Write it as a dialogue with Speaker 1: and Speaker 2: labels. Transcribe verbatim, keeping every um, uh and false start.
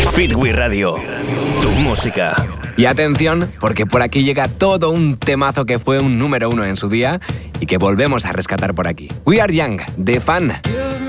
Speaker 1: Fitwi Radio, tu música.
Speaker 2: Y atención, porque por aquí llega todo un temazo que fue un número uno en su día y que volvemos a rescatar por aquí. We Are Young, de Fan.